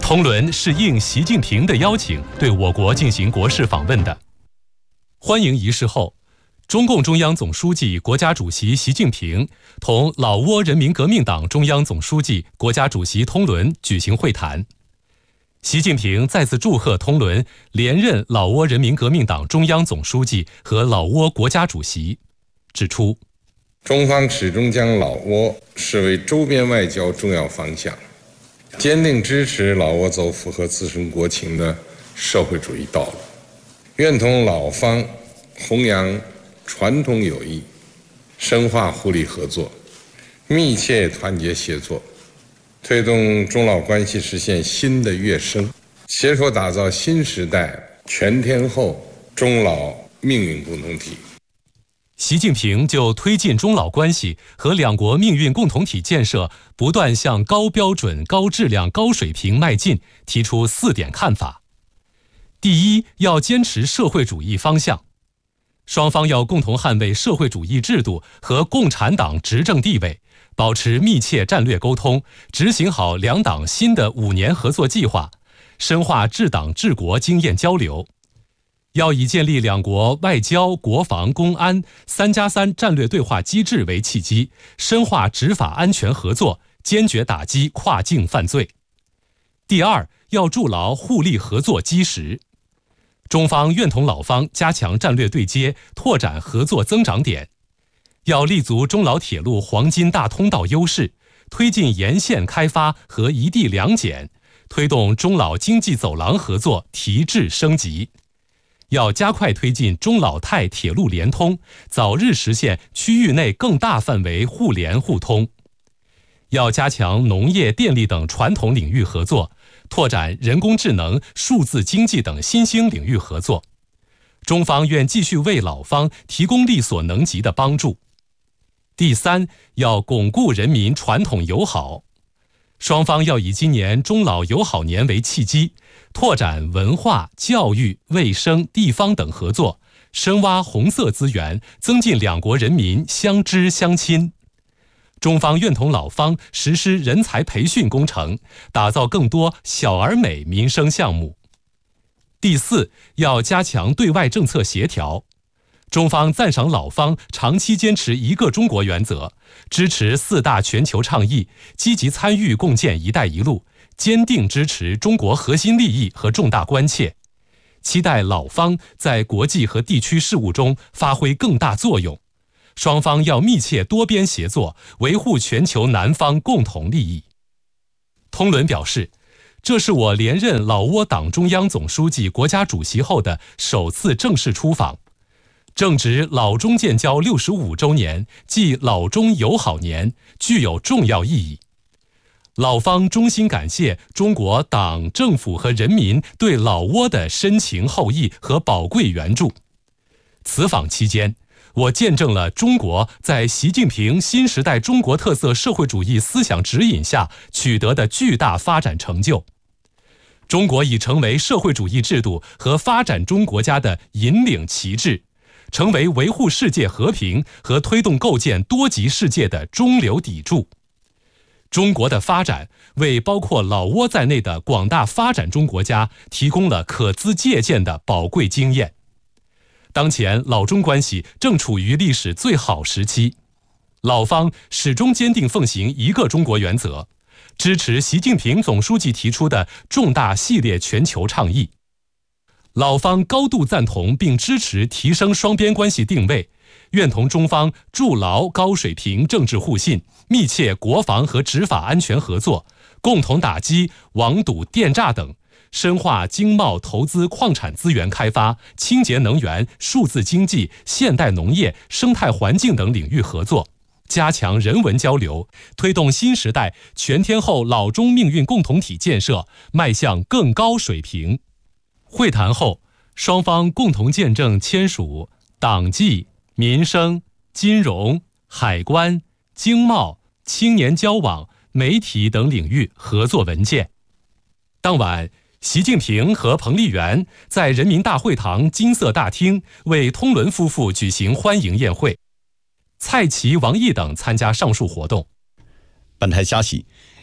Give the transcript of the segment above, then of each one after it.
通伦是应习近平的邀请对我国进行国事访问的。欢迎仪式后，中共中央总书记、国家主席习近平同老挝人民革命党中央总书记、国家主席通伦举行会谈。习近平再次祝贺通伦连任老挝人民革命党中央总书记和老挝国家主席，指出， 中方始终将老挝视为周边外交重要方向，坚定支持老挝走符合自身国情的社会主义道路，愿同老方弘扬传统友谊，深化互利合作，密切团结协作，推动中老关系实现新的跃升，携手打造新时代全天候中老命运共同体。 习近平就推进中老关系和两国命运共同体建设不断向高标准、高质量、高水平迈进提出4点看法。第一，要坚持社会主义方向，双方要共同捍卫社会主义制度和共产党执政地位，保持密切战略沟通，执行好两党新的5年合作计划，深化治党治国经验交流。要以建立两国外交、国防、公安3+3战略对话机制为契机，深化执法安全合作，坚决打击跨境犯罪。第二，要筑牢互利合作基石。中方愿同老方加强战略对接，拓展合作增长点。要立足中老铁路黄金大通道优势，推进沿线开发和一地两检，推动中老经济走廊合作提质升级。要加快推进中老泰铁路联通，早日实现区域内更大范围互联互通。要加强农业、电力等传统领域合作，拓展人工智能、数字经济等新兴领域合作。中方愿继续为老方提供力所能及的帮助。第三，要巩固人民传统友好。双方要以今年中老友好年为契机，拓展文化、教育、卫生、地方等合作，深挖红色资源，增进两国人民相知相亲。中方愿同老方实施人才培训工程，打造更多小而美民生项目。第四，要加强对外政策协调。中方赞赏老方长期坚持一个中国原则，支持4大全球倡议，积极参与共建“一带一路”，坚定支持中国核心利益和重大关切，期待老方在国际和地区事务中发挥更大作用。双方要密切多边协作，维护全球南方共同利益。通伦表示，这是我连任老挝党中央总书记、国家主席后的首次正式出访。正值老中建交65周年，即老中友好年，具有重要意义。老方衷心感谢中国党、政府和人民对老挝的深情厚谊和宝贵援助。此访期间，我见证了中国在习近平新时代中国特色社会主义思想指引下取得的巨大发展成就。中国已成为社会主义制度和发展中国家的引领旗帜，成为维护世界和平和推动构建多极世界的中流砥柱。中国的发展为包括老挝在内的广大发展中国家提供了可资借鉴的宝贵经验。当前老中关系正处于历史最好时期，老方始终坚定奉行一个中国原则，支持习近平总书记提出的重大系列全球倡议。老方高度赞同并支持提升双边关系定位，愿同中方筑牢高水平政治互信，密切国防和执法安全合作，共同打击网赌、电诈等，深化经贸、投资、矿产资源开发、清洁能源、数字经济、现代农业、生态环境等领域合作，加强人文交流，推动新时代全天候老中命运共同体建设迈向更高水平。会谈后，双方共同见证签署党纪、民生、金融、海关、经贸、青年交往、媒体等领域合作文件。当晚，习近平和彭丽媛在人民大会堂金色大厅为通伦夫妇举行欢迎宴会，蔡奇、王毅等参加上述活动。 本台消息，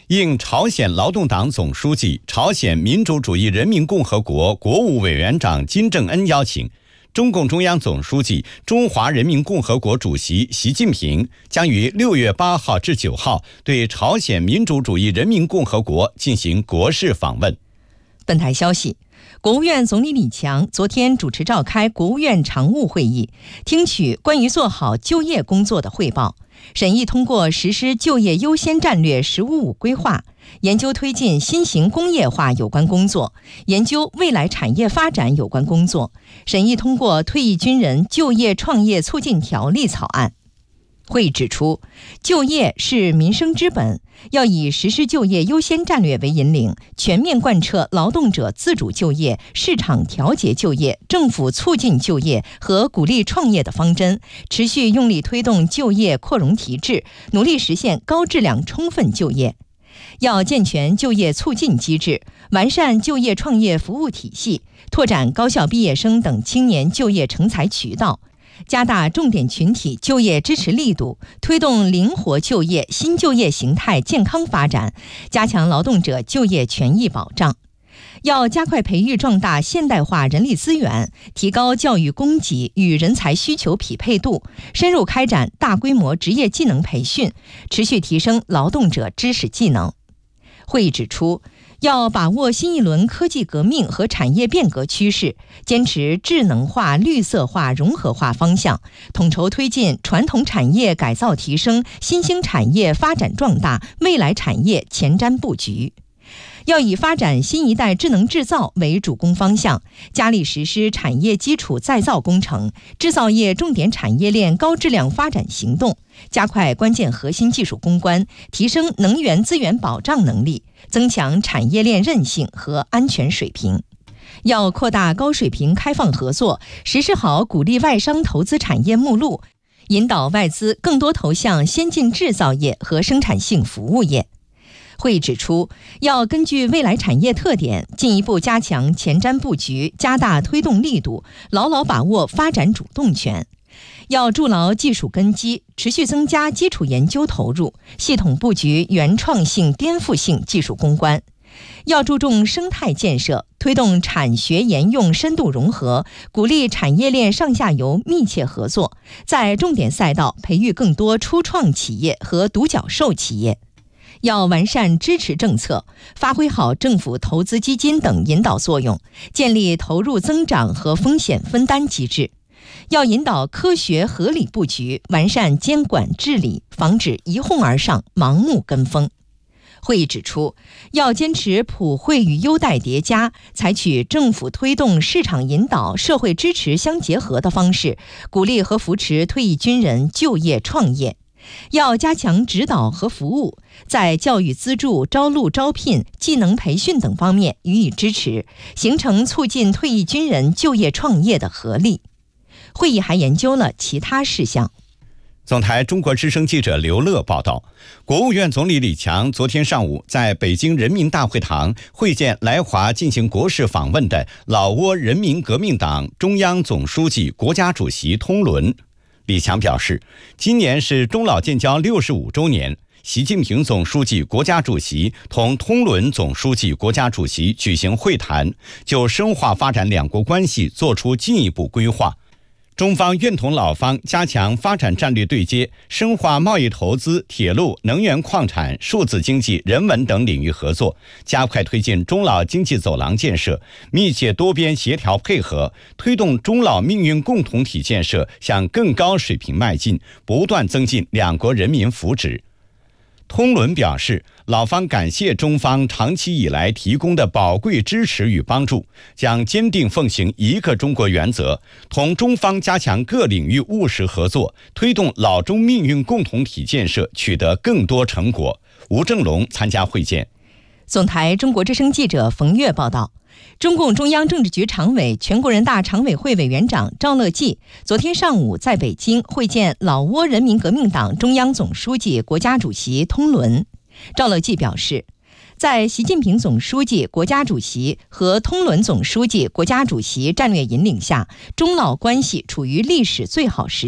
应朝鲜劳动党总书记、朝鲜民主主义人民共和国国务委员长金正恩邀请，中共中央总书记、中华人民共和国主席习近平将于6月8号至9号对朝鲜民主主义人民共和国进行国事访问。 本台消息，国务院总理李强昨天主持召开国务院常务会议，听取关于做好就业工作的汇报，审议通过实施就业优先战略“十五五”规划，研究推进新型工业化有关工作，研究未来产业发展有关工作，审议通过退役军人就业创业促进条例草案。会议指出，就业是民生之本，要以实施就业优先战略为引领，全面贯彻劳动者自主就业、市场调节就业、政府促进就业和鼓励创业的方针，持续用力推动就业扩容提质，努力实现高质量充分就业。要健全就业促进机制，完善就业创业服务体系，拓展高校毕业生等青年就业成才渠道，加大重点群体就业支持力度，推动灵活就业、新就业形态健康发展，加强劳动者就业权益保障。要加快培育壮大现代化人力资源，提高教育供给与人才需求匹配度，深入开展大规模职业技能培训，持续提升劳动者知识技能。会议指出，要把握新一轮科技革命和产业变革趋势，坚持智能化、绿色化、融合化方向，统筹推进传统产业改造提升、新兴产业发展壮大、未来产业前瞻布局。要以发展新一代智能制造为主攻方向，加力实施产业基础再造工程、制造业重点产业链高质量发展行动，加快关键核心技术攻关，提升能源资源保障能力，增强产业链韧性和安全水平。要扩大高水平开放合作，实施好鼓励外商投资产业目录，引导外资更多投向先进制造业和生产性服务业。会议指出，要根据未来产业特点，进一步加强前瞻布局，加大推动力度，牢牢把握发展主动权。要筑牢技术根基，持续增加基础研究投入，系统布局原创性、颠覆性技术攻关。要注重生态建设，推动产学研用深度融合，鼓励产业链上下游密切合作，在重点赛道培育更多初创企业和独角兽企业。要完善支持政策，发挥好政府投资基金等引导作用，建立投入增长和风险分担机制。要引导科学合理布局，完善监管治理，防止一哄而上、盲目跟风。会议指出，要坚持普惠与优待叠加，采取政府推动、市场引导、社会支持相结合的方式，鼓励和扶持退役军人就业创业。要加强指导和服务，在教育资助、招录招聘、技能培训等方面予以支持，形成促进退役军人就业创业的合力。会议还研究了其他事项。 总台中国之声记者刘乐报道，国务院总理李强昨天上午在北京人民大会堂会见来华进行国事访问的老挝人民革命党中央总书记、国家主席通伦。李强表示，今年是中老建交65周年，习近平总书记、国家主席同通伦总书记、国家主席举行会谈，就深化发展两国关系作出进一步规划。中方愿同老方加强发展战略对接，深化贸易投资、铁路、能源矿产、数字经济、人文等领域合作，加快推进中老经济走廊建设，密切多边协调配合，推动中老命运共同体建设向更高水平迈进，不断增进两国人民福祉。通伦表示，老方感谢中方长期以来提供的宝贵支持与帮助，将坚定奉行一个中国原则，同中方加强各领域务实合作，推动老中命运共同体建设取得更多成果。吴正龙参加会见。 总台中国之声记者冯月报道，中共中央政治局常委、全国人大常委会委员长赵乐际昨天上午在北京会见老挝人民革命党中央总书记、国家主席通伦。赵乐际表示，在习近平总书记、国家主席和通伦总书记、国家主席战略引领下，中老关系处于历史最好时期，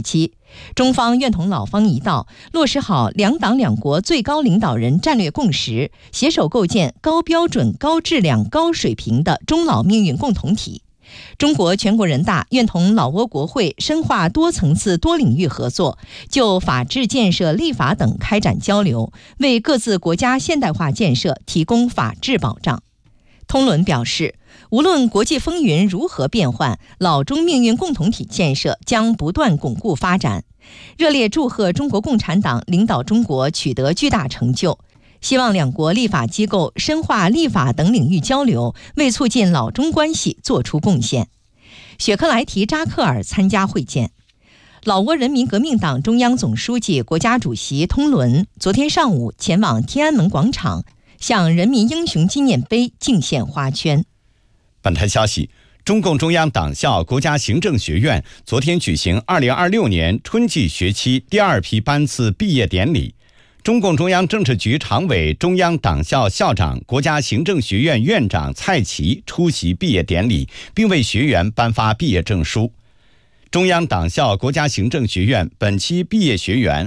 中方愿同老方一道，落实好两党两国最高领导人战略共识，携手构建高标准、高质量、高水平的中老命运共同体。中国全国人大愿同老挝国会深化多层次多领域合作，就法治建设、立法等开展交流，为各自国家现代化建设提供法治保障。通伦表示，无论国际风云如何变幻，老中命运共同体建设将不断巩固发展。热烈祝贺中国共产党领导中国取得巨大成就，希望两国立法机构深化立法等领域交流，为促进老中关系做出贡献。雪克莱提扎克尔参加会见。老挝人民革命党中央总书记、国家主席通伦昨天上午前往天安门广场，向人民英雄纪念碑敬献花圈。 本台消息，中共中央党校国家行政学院昨天举行2026年春季学期第2批班次毕业典礼。中共中央政治局常委、中央党校校长、国家行政学院院长蔡奇出席毕业典礼，并为学员颁发毕业证书。中央党校国家行政学院本期毕业学员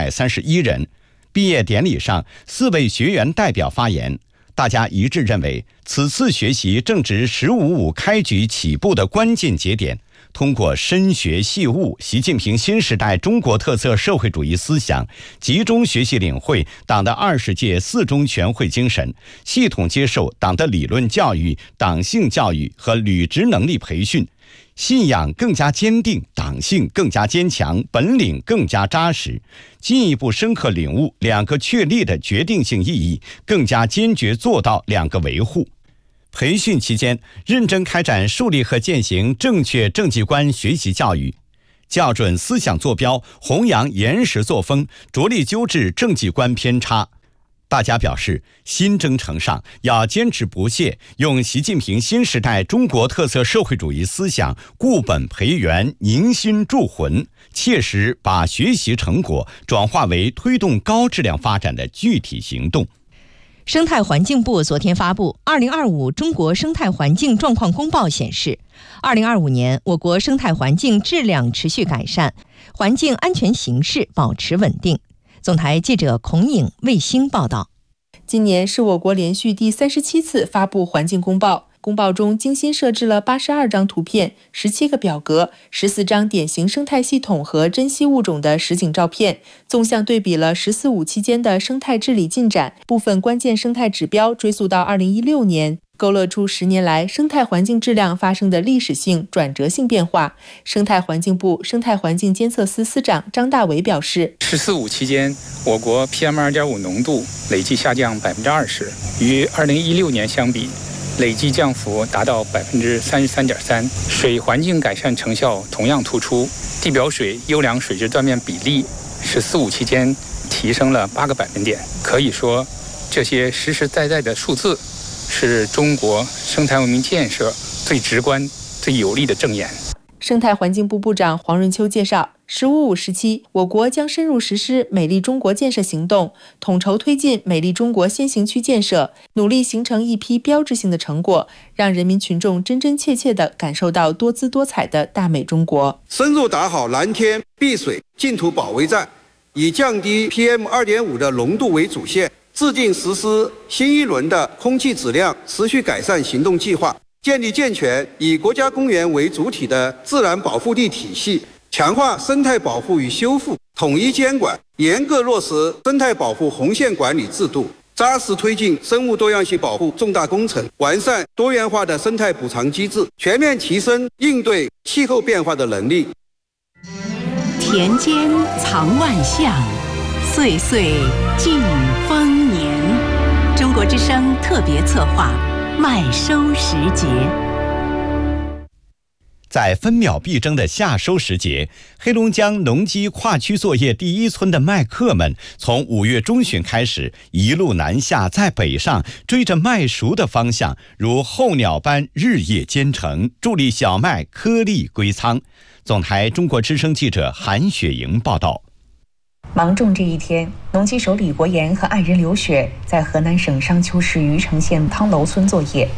531人。毕业典礼上，4位学员代表发言，大家一致认为，此次学习正值“15+5”开局起步的关键节点。通过深学细悟习近平新时代中国特色社会主义思想，集中学习领会党的20届4中全会精神，系统接受党的理论教育、党性教育和履职能力培训，信仰更加坚定，党性更加坚强，本领更加扎实，进一步深刻领悟2个确立的决定性意义，更加坚决做到2个维护。培训期间，认真开展树立和践行正确政绩观学习教育，校准思想坐标，弘扬严实作风，着力纠治政绩观偏差。大家表示，新征程上要坚持不懈，用习近平新时代中国特色社会主义思想固本培元、凝心铸魂，切实把学习成果转化为推动高质量发展的具体行动。 生态环境部昨天发布2025中国生态环境状况公报显示，2025年我国生态环境质量持续改善，环境安全形势保持稳定。总台记者孔颖、卫星报道。 今年是我国连续第37次发布环境公报。公报中精心设置了82张图片、17个表格、14张典型生态系统和珍稀物种的实景照片，纵向对比了“14+5”期间的生态治理进展，部分关键生态指标追溯到2016年，勾勒出10年来生态环境质量发生的历史性、转折性变化。生态环境部生态环境监测司司长张大伟表示 ，“14+5”期间，我国 PM2.5 浓度累计下降20%，与2016年相比，累计降幅达到33.3%，水环境改善成效同样突出，地表水优良水质断面比例“14+5”期间提升了8个百分点。可以说，这些实实在在的数字是中国生态文明建设最直观、最有力的证言。 生态环境部部长黄润秋介绍，“15+5”时期，我国将深入实施美丽中国建设行动，统筹推进美丽中国先行区建设，努力形成一批标志性的成果，让人民群众真真切切地感受到多姿多彩的大美中国。 深入打好蓝天、碧水、净土保卫战，以降低 PM2.5 的浓度为主线，制定实施新一轮的空气质量持续改善行动计划，建立健全以国家公园为主体的自然保护地体系，强化生态保护与修复，统一监管，严格落实生态保护红线管理制度，扎实推进生物多样性保护重大工程，完善多元化的生态补偿机制，全面提升应对气候变化的能力。 田间藏万象，岁岁尽丰年。中国之声特别策划麦收时节。 在分秒必争的夏收时节，黑龙江农机跨区作业第1村的麦客们从5月中旬开始，一路南下，在北上，追着麦熟的方向，如候鸟般日夜兼程，助力小麦颗粒归仓。总台中国之声记者韩雪莹报道。 芒种这一天，农机手李国岩和爱人刘雪在河南省商丘市虞城县汤楼村作业。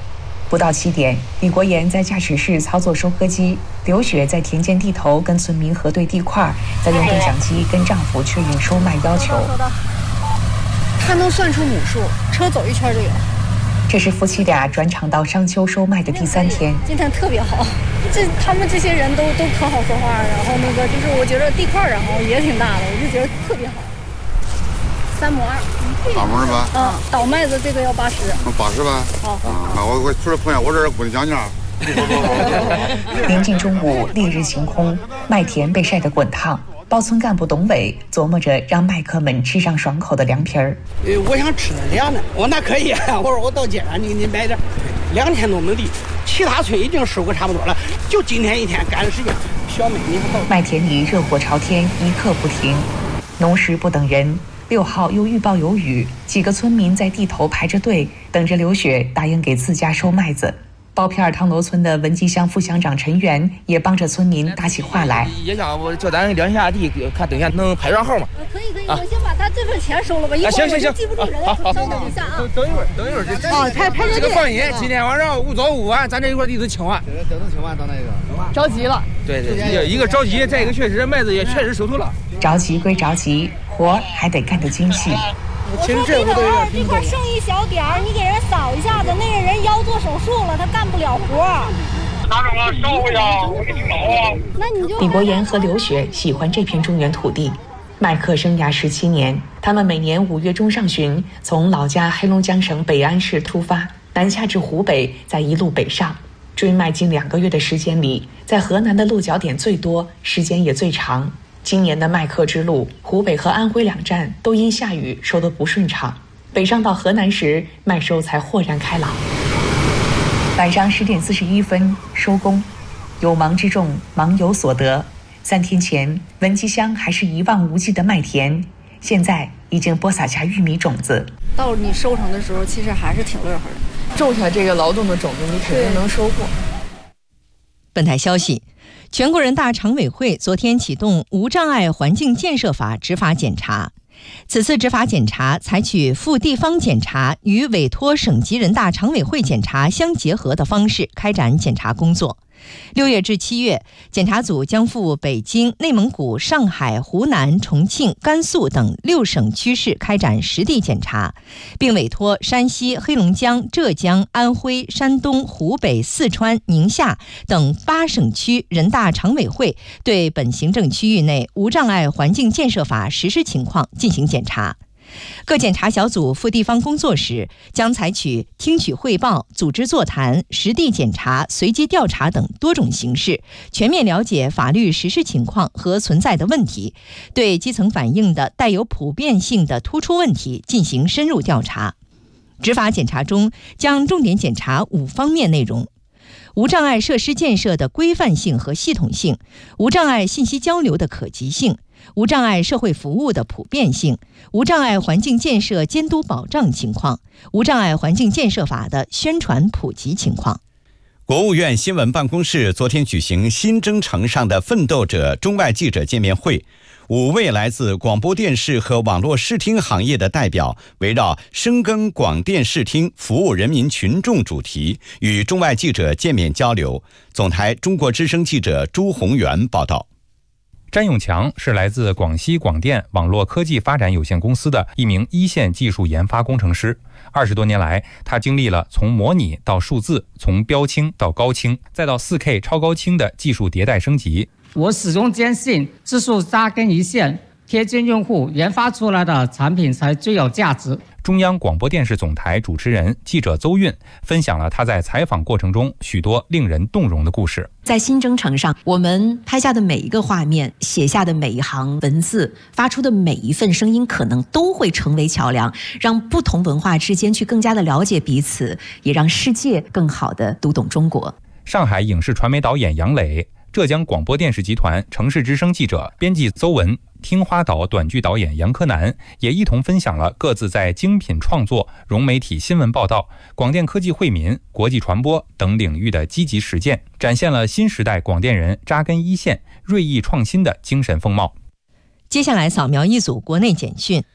不到7点，李国岩在驾驶室操作收割机，刘雪在田间地头跟村民核对地块，再用对讲机跟丈夫确认收卖要求。 他能算出亩数，车走一圈就有。 这是夫妻俩转场到商丘收麦的第3天。 今天特别好，他们这些人都可好说话，然后就是我觉得地块然后也挺大的，我就觉得特别好。3亩2。 2亩是吧？ 倒麦子这个要80。 80吧？好。我出来碰见我这滚讲讲。 临近中午，烈日晴空，麦田被晒得滚烫。包村干部董伟琢磨着让麦客们吃上爽口的凉皮儿。 我想吃凉的，我那可以。我说我到街上你买点，2天都能地，其他村已经收过差不多了，就今天1天赶的时间。小妹，你看到麦田里热火朝天，一刻不停。农时不等人，6号又预报有雨，几个村民在地头排着队，等着刘雪答应给自家收麦子。包皮尔汤楼村的文集乡副乡长陈元也帮着村民打起话来。 也想我叫咱量一下地，看等一下能排上号吗？ 可以，我先把他这份钱收了吧。 行， 记不住人。稍等一下啊。 等一会儿。 排着队。 这个放心，今天晚上早午晚，咱这一块地都清完。 等清完到那个。 着急了。 对，一个着急，再一个确实麦子也确实收透了。 着急归着急，活还得干得精细。 我说这块剩一小点儿，你给人扫一下子，那个人腰做手术了，他干不了活。 拿着我烧一下，我给你挠啊。 那你就。 李国岩和刘雪喜欢这片中原土地，麦客生涯17年，他们每年5月中上旬从老家黑龙江省北安市出发，南下至湖北，再一路北上，追麦近2个月的时间里，在河南的落脚点最多，时间也最长。今年的麦客之路，湖北和安徽2站都因下雨收得不顺畅，北上到河南时，麦收才豁然开朗。晚上10点41分收工，有忙之众，忙有所得。3天前，文集乡还是一望无际的麦田，现在已经播撒下玉米种子。 到你收成的时候，其实还是挺乐呵的。 种下这个劳动的种子，你肯定能收获。 本台消息，全国人大常委会昨天启动无障碍环境建设法执法检查。此次执法检查采取赴地方检查与委托省级人大常委会检查相结合的方式开展检查工作。6月至7月，检查组将赴北京、内蒙古、上海、湖南、重庆、甘肃等6省区市开展实地检查，并委托山西、黑龙江、浙江、安徽、山东、湖北、四川、宁夏等8省区人大常委会对本行政区域内无障碍环境建设法实施情况进行检查。各检查小组赴地方工作时，将采取听取汇报、组织座谈、实地检查、随机调查等多种形式，全面了解法律实施情况和存在的问题，对基层反映的带有普遍性的突出问题进行深入调查。执法检查中将重点检查5方面内容：无障碍设施建设的规范性和系统性，无障碍信息交流的可及性，无障碍社会服务的普遍性，无障碍环境建设监督保障情况，无障碍环境建设法的宣传普及情况。 国务院新闻办公室昨天举行新征程上的奋斗者中外记者见面会，5位来自广播电视和网络视听行业的代表围绕深耕广电视听服务人民群众主题与中外记者见面交流。总台中国之声记者朱宏元报道。 詹永强是来自广西广电网络科技发展有限公司的一名一线技术研发工程师。20多年来，他经历了从模拟到数字，从标清到高清，再到4K 超高清的技术迭代升级。 我始终坚信，技术扎根一线，贴近用户，研发出来的产品才最有价值。 中央广播电视总台主持人、记者邹韵分享了他在采访过程中许多令人动容的故事。 在新征程上，我们拍下的每一个画面，写下的每一行文字，发出的每一份声音，可能都会成为桥梁，让不同文化之间去更加的了解彼此，也让世界更好的读懂中国。 上海影视传媒导演杨磊，浙江广播电视集团城市之声记者、编辑邹文，听花岛短剧导演杨柯南也一同分享了各自在精品创作、融媒体新闻报道、广电科技惠民、国际传播等领域的积极实践，展现了新时代广电人扎根一线、锐意创新的精神风貌。 接下来扫描一组国内简讯。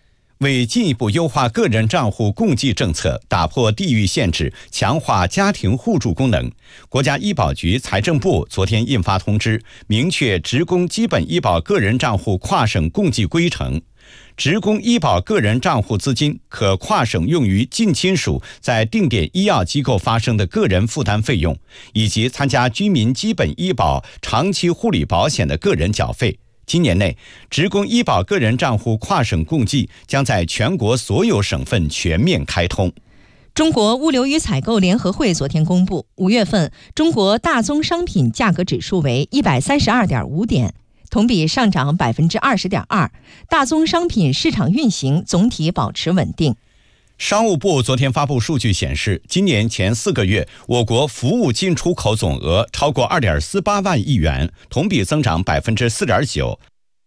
为进一步优化个人账户共计政策，打破地域限制，强化家庭互助功能，国家医保局、财政部昨天印发通知，明确职工基本医保个人账户跨省共计规程。职工医保个人账户资金可跨省用于近亲属在定点医药机构发生的个人负担费用，以及参加居民基本医保长期护理保险的个人缴费。今年内，职工医保个人账户跨省共计将在全国所有省份全面开通。 中国物流与采购联合会昨天公布，5月份中国大宗商品价格指数为 132.5 点，同比上涨 20.2%， 大宗商品市场运行总体保持稳定。 商务部昨天发布数据显示，今年前4个月，我国服务进出口总额超过 2.48 万亿元，同比增长 4.9%。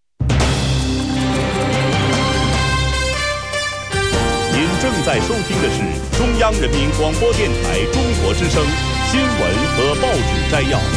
您正在收听的是中央人民广播电台中国之声新闻和报纸摘要。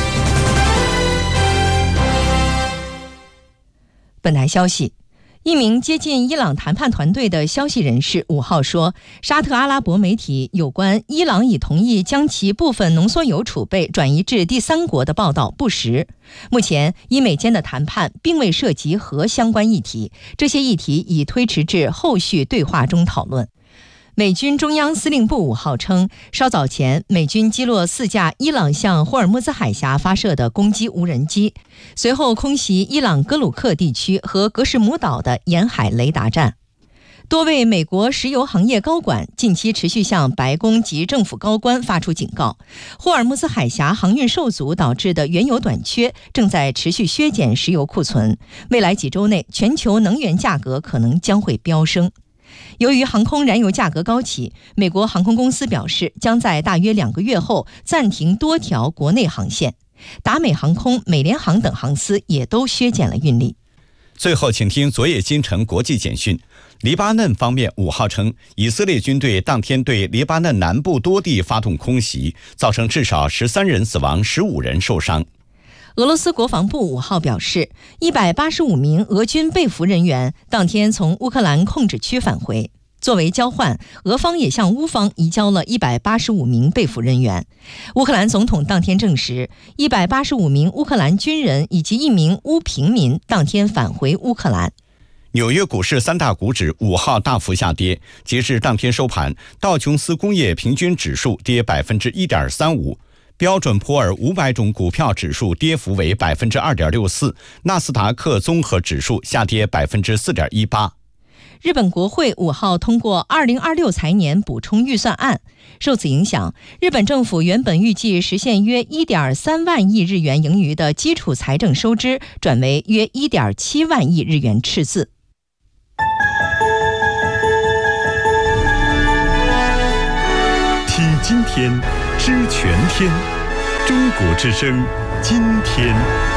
本台消息，一名接近伊朗谈判团队的消息人士5号说，沙特阿拉伯媒体有关伊朗已同意将其部分浓缩铀储备转移至第三国的报道不实。目前，伊美间的谈判并未涉及核相关议题，这些议题已推迟至后续对话中讨论。美军中央司令部5号称，稍早前美军击落4架伊朗向霍尔木兹海峡发射的攻击无人机，随后空袭伊朗哥鲁克地区和格什姆岛的沿海雷达站。多位美国石油行业高管近期持续向白宫及政府高官发出警告，霍尔木兹海峡航运受阻导致的原油短缺正在持续削减石油库存，未来几周内全球能源价格可能将会飙升。由于航空燃油价格高企，美国航空公司表示将在大约2个月后暂停多条国内航线。达美航空、美联航等航司也都削减了运力。 最后，请听昨夜今晨国际简讯。黎巴嫩方面5号称，以色列军队当天对黎巴嫩南部多地发动空袭，造成至少13人死亡，15人受伤。 俄罗斯国防部5号表示，185名俄军被俘人员当天从乌克兰控制区返回。作为交换，俄方也向乌方移交了185名被俘人员。乌克兰总统当天证实，185名乌克兰军人以及1名乌平民当天返回乌克兰。 纽约股市3大股指5号大幅下跌，截至当天收盘，道琼斯工业平均指数跌 1.35%。标准普尔500种股票指数跌幅为 2.64%， 纳斯达克综合指数下跌 4.18%。 日本国会5号通过2026财年补充预算案，受此影响，日本政府原本预计实现约 1.3 万亿日元盈余的基础财政收支转为约 1.7 万亿日元赤字。 听今天，知全天，中国之声，今天。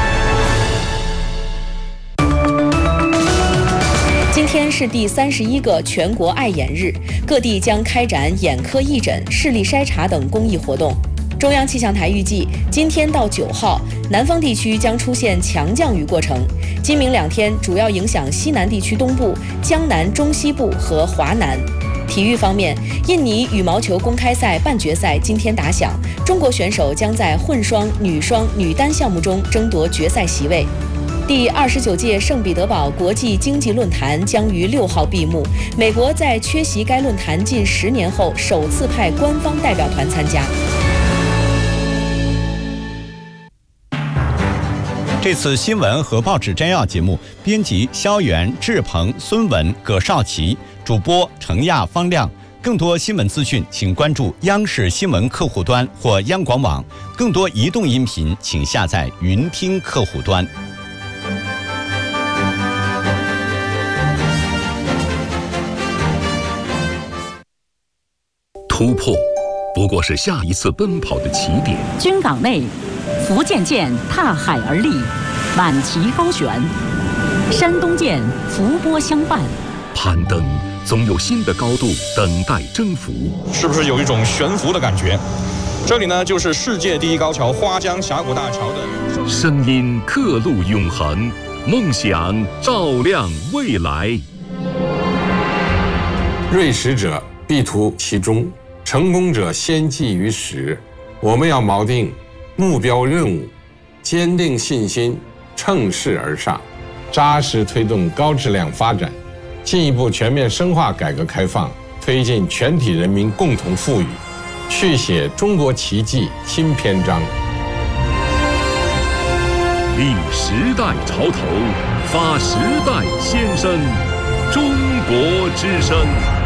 今天是第31个全国爱眼日，各地将开展眼科义诊、视力筛查等公益活动。中央气象台预计，今天到9号，南方地区将出现强降雨过程。今明2天主要影响西南地区东部、江南、中西部和华南。体育方面，印尼羽毛球公开赛半决赛今天打响，中国选手将在混双、女双、女单项目中争夺决赛席位。第29届圣彼得堡国际经济论坛将于6号闭幕，美国在缺席该论坛近10年后首次派官方代表团参加。 这次新闻和报纸摘要节目，编辑肖元、志鹏、孙文、葛少奇，主播程亚、方亮。更多新闻资讯，请关注央视新闻客户端或央广网。更多移动音频，请下载云听客户端。 突破不过是下一次奔跑的起点。 军港内，福建舰踏海而立，满旗高悬；山东舰伏波相伴。 攀登总有新的高度等待征服， 是不是有一种悬浮的感觉？这里呢，就是世界第一高桥花江峡谷大桥的声音，刻录永恒，梦想照亮未来。 锐识者必图其中，成功者先记于始。我们要锚定目标任务，坚定信心，乘势而上，扎实推动高质量发展，进一步全面深化改革开放，推进全体人民共同富裕，续写中国奇迹新篇章。 立时代潮头，发时代先声，中国之声。